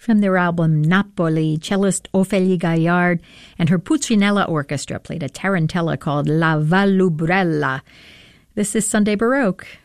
From their album Napoli, cellist Ophélie Gaillard and her Puccinella Orchestra played a tarantella called La Vallubrella. This is Sunday Baroque.